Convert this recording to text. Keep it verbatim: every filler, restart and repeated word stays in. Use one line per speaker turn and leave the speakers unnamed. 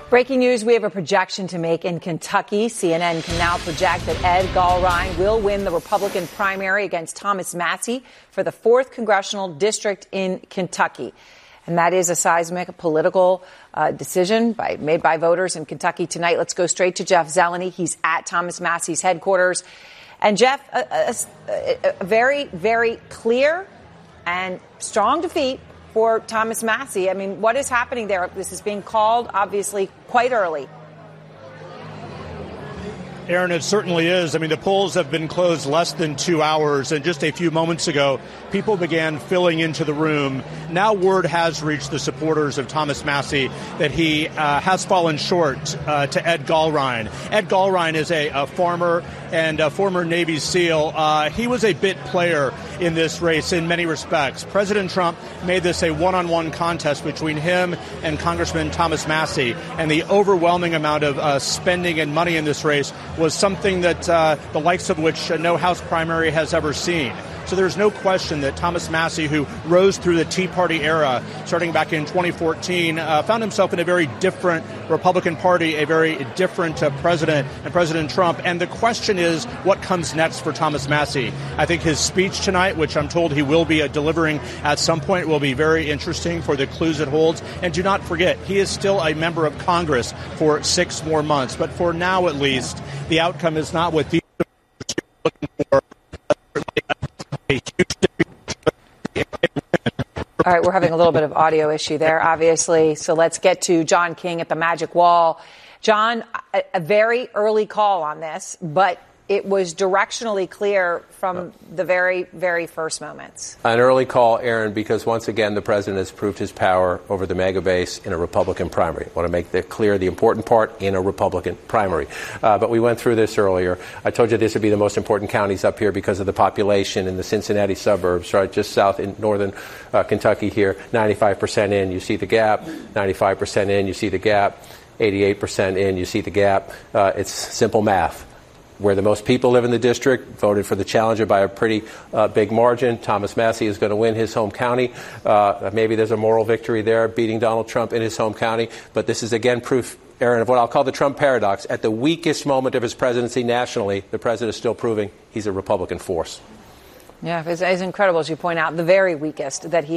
Breaking news, we have a projection to make in Kentucky. C N N can now project that Ed Gallrein will win the Republican primary against Thomas Massie for the fourth congressional district in Kentucky. And that is a seismic political uh, decision by, made by voters in Kentucky tonight. Let's go straight to Jeff Zeleny. He's at Thomas Massie's headquarters. And Jeff, a, a, a very, very clear and strong defeat for Thomas Massie. I mean, what is happening there? This is being called, obviously, quite early.
Aaron, it certainly is. I mean, the polls have been closed less than two hours, and just a few moments ago, people began filling into the room. Now word has reached the supporters of Thomas Massie that he uh, has fallen short uh, to Ed Gallrein. Ed Gallrein is a, a farmer and a former Navy SEAL. Uh, he was a bit player in this race in many respects. President Trump made this a one-on-one contest between him and Congressman Thomas Massie, and the overwhelming amount of uh, spending and money in this race was something that uh, the likes of which uh, no House primary has ever seen. So there's no question that Thomas Massie, who rose through the Tea Party era starting back in twenty fourteen, uh, found himself in a very different Republican Party, a very different uh, president and President Trump. And the question is, what comes next for Thomas Massie? I think his speech tonight, which I'm told he will be uh, delivering at some point, will be very interesting for the clues it holds. And do not forget, he is still a member of Congress for six more months. But for now, at least, the outcome is not what these are looking for.
All right, we're having a little bit of audio issue there, obviously. So let's get to John King at the Magic Wall. John, a, a very early call on this, but it was directionally clear from the very, very first moments.
An early call, Aaron, because once again, the president has proved his power over the MAGA base in a Republican primary. I want to make that clear, the important part, in a Republican primary. Uh, but we went through this earlier. I told you this would be the most important counties up here because of the population in the Cincinnati suburbs, right, just south in northern uh, Kentucky here. ninety-five percent in, you see the gap. ninety-five percent in, you see the gap. eighty-eight percent in, you see the gap. Uh, it's simple math. Where the most people live in the district, voted for the challenger by a pretty uh, big margin. Thomas Massie is going to win his home county. Uh, maybe there's a moral victory there, beating Donald Trump in his home county. But this is, again, proof, Aaron, of what I'll call the Trump paradox. At the weakest moment of his presidency nationally, the president is still proving he's a Republican force.
Yeah, it's, it's incredible, as you point out, the very weakest that he